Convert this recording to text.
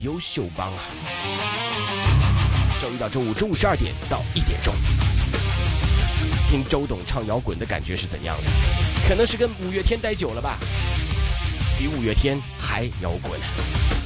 优秀帮啊！周一到周五中午12点到1点钟，听周董唱摇滚的感觉是怎样的？可能是跟五月天待久了吧，比五月天还摇滚。